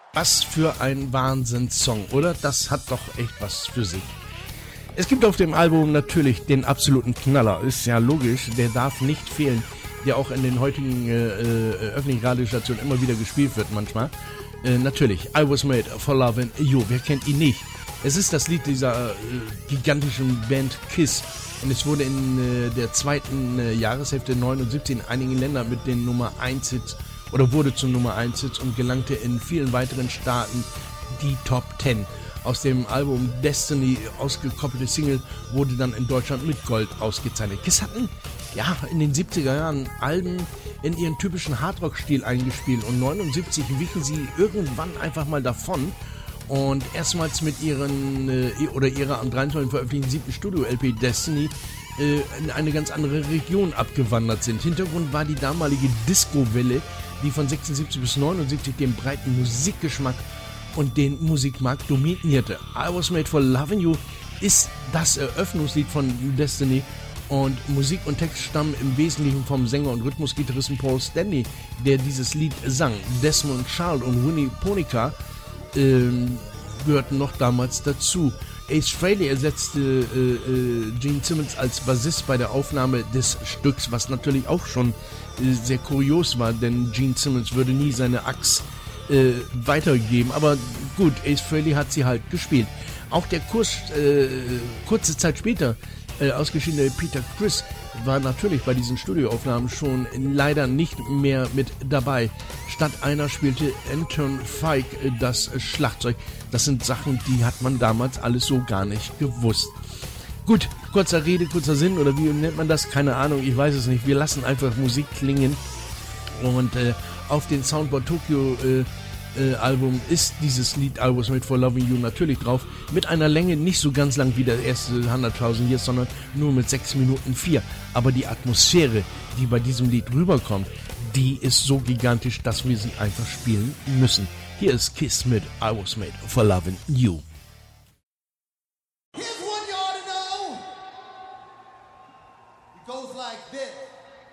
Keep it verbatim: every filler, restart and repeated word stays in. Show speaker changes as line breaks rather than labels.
Was für ein Wahnsinnssong, oder? Das hat doch echt was für sich. Es gibt auf dem Album natürlich den absoluten Knaller, ist ja logisch, der darf nicht fehlen, der auch in den heutigen äh, äh, öffentlichen Radiostationen immer wieder gespielt wird manchmal. Äh, natürlich, I Was Made for Lovin' You, wer kennt ihn nicht? Es ist das Lied dieser äh, gigantischen Band Kiss und es wurde in äh, der zweiten äh, Jahreshälfte neunundsiebzig in einigen Ländern mit den Nummer eins Hits oder wurde zum Nummer eins Hits und gelangte in vielen weiteren Staaten die Top zehn. Aus dem Album Destiny ausgekoppelte Single wurde dann in Deutschland mit Gold ausgezeichnet. Kiss hatten ja in den siebziger Jahren Alben in ihren typischen Hardrock-Stil eingespielt und neunundsiebzig wichen sie irgendwann einfach mal davon und erstmals mit ihren äh, oder ihrer am dreiundzwanzigsten veröffentlichten siebten Studio-L P Destiny äh, in eine ganz andere Region abgewandert sind. Hintergrund war die damalige Disco-Welle, die von sechsundsiebzig bis neunundsiebzig den breiten Musikgeschmack und den Musikmarkt dominierte. I Was Made for Lovin' You ist das Eröffnungslied von Destiny und Musik und Text stammen im Wesentlichen vom Sänger und Rhythmusgitarristen Paul Stanley, der dieses Lied sang. Desmond Child und Winnie Ponica äh, gehörten noch damals dazu. Ace Frehley ersetzte äh, äh, Gene Simmons als Bassist bei der Aufnahme des Stücks, was natürlich auch schon äh, sehr kurios war, denn Gene Simmons würde nie seine Axt äh, weitergegeben. Aber gut, Ace Frehley hat sie halt gespielt. Auch der Kurs, äh, kurze Zeit später äh, ausgeschiedene Peter Criss war natürlich bei diesen Studioaufnahmen schon leider nicht mehr mit dabei. Statt einer spielte Anton Fike äh, das Schlagzeug. Das sind Sachen, die hat man damals alles so gar nicht gewusst. Gut, kurzer Rede, kurzer Sinn, oder wie nennt man das? Keine Ahnung, ich weiß es nicht. Wir lassen einfach Musik klingen. Und äh, auf den Soundboard Tokyo äh, äh, Album ist dieses Lied I Was Made for Lovin' You natürlich drauf. Mit einer Länge nicht so ganz lang wie der erste hunderttausend Years, sondern nur mit sechs Minuten vier. Aber die Atmosphäre, die bei diesem Lied rüberkommt, die ist so gigantisch, dass wir sie einfach spielen müssen. Hier ist Kiss mit I Was Made for Lovin' You.